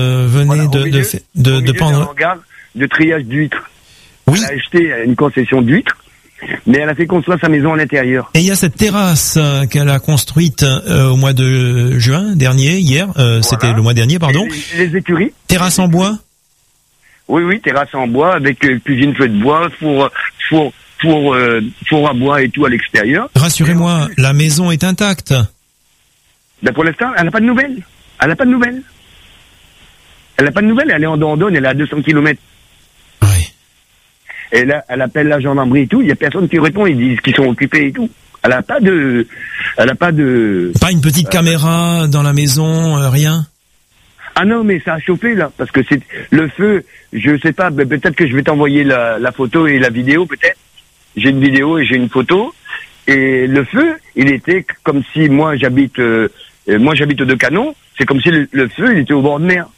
venez de prendre de triage d'huîtres. Oui. Elle a acheté une concession d'huîtres, mais elle a fait construire sa maison à l'intérieur. Et il y a cette terrasse qu'elle a construite au mois de juin dernier, hier, c'était le mois dernier, pardon. Les écuries. Terrasse en bois. Oui, terrasse en bois avec cuisine feu de bois, four à bois et tout à l'extérieur. Rassurez-moi, la maison est intacte. Ben pour l'instant, elle n'a pas de nouvelles. Elle est en Dordogne, elle est à 200 km. Oui. Et là, elle appelle la gendarmerie et tout, il y a personne qui répond, ils disent qu'ils sont occupés et tout. Elle a pas de... Pas une petite caméra dans la maison, rien? Ah non, mais ça a chauffé là, parce que c'est le feu, je sais pas, peut-être que je vais t'envoyer la photo et la vidéo, peut-être. J'ai une vidéo et j'ai une photo. Et le feu, il était comme si j'habite au Deux-Canons, c'est comme si le feu, il était au bord de mer.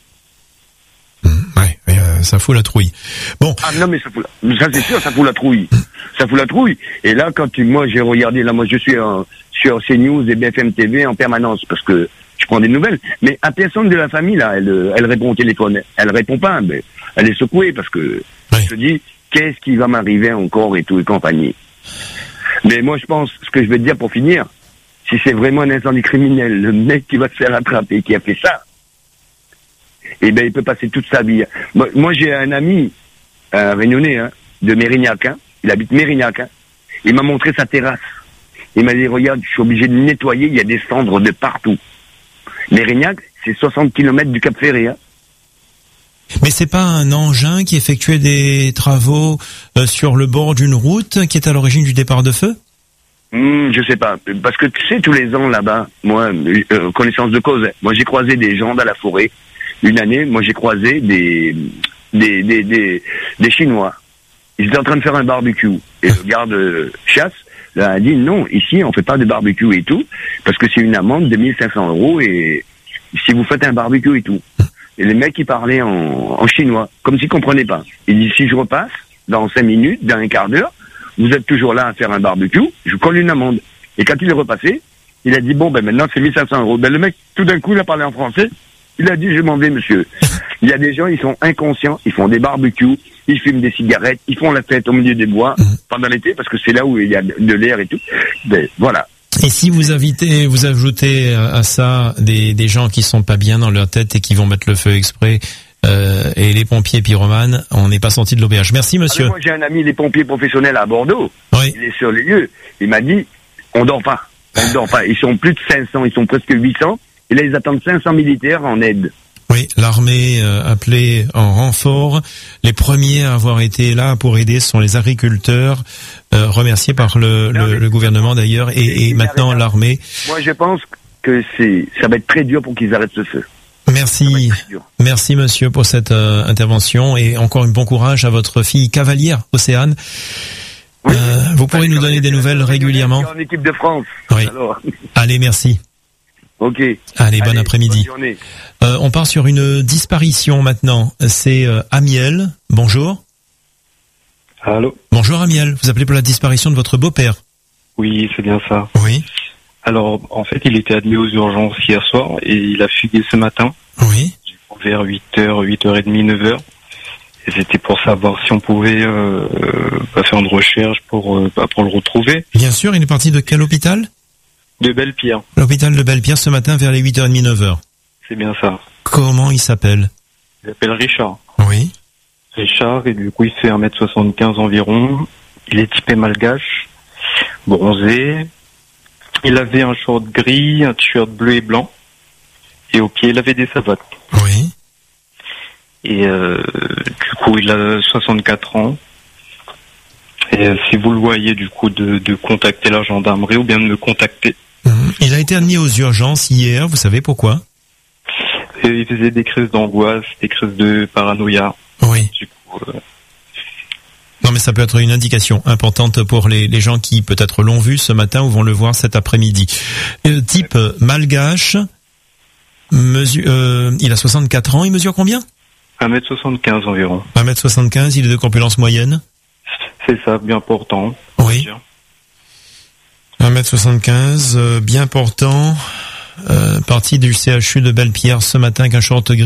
Ça fout la trouille. Bon. Ah non, mais ça c'est sûr, ça fout la trouille. Ça fout la trouille. Et là, moi j'ai regardé, là, moi je suis sur CNews et BFM TV en permanence, parce que je prends des nouvelles. Mais à personne de la famille, là, elle répond au téléphone. Elle répond pas, mais elle est secouée, parce que elle se dit, qu'est-ce qui va m'arriver encore et tout, et compagnie. Mais moi je pense, ce que je vais te dire pour finir, si c'est vraiment un incendie criminel, le mec qui va se faire attraper, qui a fait ça, eh ben, il peut passer toute sa vie. Moi j'ai un ami, réunionnais, de Mérignac, il habite Mérignac, il m'a montré sa terrasse. Il m'a dit, regarde, je suis obligé de nettoyer, il y a des cendres de partout. Mérignac, c'est 60 km du Cap Ferré, Mais c'est pas un engin qui effectuait des travaux sur le bord d'une route qui est à l'origine du départ de feu? Je sais pas, parce que tu sais, tous les ans là-bas, moi, connaissance de cause, moi j'ai croisé des gens dans la forêt. Une année, moi j'ai croisé des Chinois. Ils étaient en train de faire un barbecue. Et le garde chasse là, a dit non, ici on fait pas de barbecue et tout, parce que c'est une amende de 1500 € et si vous faites un barbecue et tout. Et les mecs ils parlaient en chinois, comme s'ils comprenaient pas. Il dit si je repasse dans 5 minutes, dans un quart d'heure, vous êtes toujours là à faire un barbecue, je vous colle une amende. Et quand il est repassé, il a dit bon maintenant c'est 1500 €. Le mec tout d'un coup il a parlé en français. Il a dit, je m'en vais, monsieur. Il y a des gens, ils sont inconscients, ils font des barbecues, ils fument des cigarettes, ils font la fête au milieu des bois pendant l'été, parce que c'est là où il y a de l'air et tout. Ben, voilà. Et si vous ajoutez à ça des gens qui sont pas bien dans leur tête et qui vont mettre le feu exprès, et les pompiers pyromanes, on n'est pas sorti de l'auberge. Merci, monsieur. Moi, j'ai un ami, les pompiers professionnels à Bordeaux. Oui. Il est sur les lieux. Il m'a dit, on dort pas. Ils sont plus de 500, ils sont presque 800. Et là, ils attendent 500 militaires en aide. Oui, l'armée appelée en renfort. Les premiers à avoir été là pour aider sont les agriculteurs, remerciés par le gouvernement d'ailleurs, et maintenant l'armée. Moi, je pense que ça va être très dur pour qu'ils arrêtent ce feu. Merci, monsieur, pour cette intervention, et encore un bon courage à votre fille cavalière, Océane. Oui, vous pourrez nous donner des nouvelles régulièrement. En équipe de France. Oui. Alors. Allez, merci. Ok. Allez, bon après-midi. On part sur une disparition maintenant. C'est Amiel. Bonjour. Allô. Bonjour Amiel. Vous appelez pour la disparition de votre beau-père? Oui, c'est bien ça. Oui. Alors, en fait, il était admis aux urgences hier soir et il a fugué ce matin. Oui. Vers 8h, 8h30, 9h. Et c'était pour savoir si on pouvait faire une recherche pour le retrouver. Bien sûr, il est parti de quel hôpital? De Belle-Pierre. L'hôpital de Belle-Pierre ce matin vers les 8h30, 9h. C'est bien ça. Comment il s'appelle? Il s'appelle Richard. Oui. Richard, et du coup il fait 1m75 environ. Il est typé malgache, bronzé. Il avait un short gris, un t-shirt bleu et blanc. Et au pied, il avait des savates. Oui. Et du coup, il a 64 ans. Et si vous le voyez, du coup, de contacter la gendarmerie ou bien de me contacter. Il a été admis aux urgences hier, vous savez pourquoi? Il faisait des crises d'angoisse, des crises de paranoïa. Oui. Du coup, non, mais ça peut être une indication importante pour les gens qui peut-être l'ont vu ce matin ou vont le voir cet après-midi. Type malgache, il a 64 ans, il mesure combien? 1m75 environ. 1m75, il est de corpulence moyenne? C'est ça, bien portant. Oui. 1m75, bien portant, parti du CHU de Belle-Pierre ce matin avec un short gris.